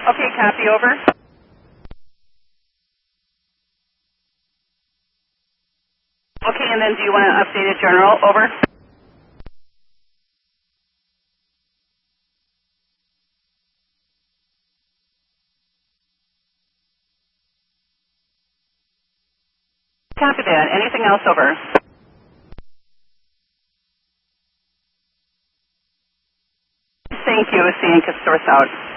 Okay, copy, over. Okay, and then do you want to update a general, over? Copy that. Anything else, over? Thank you. Seeing source out.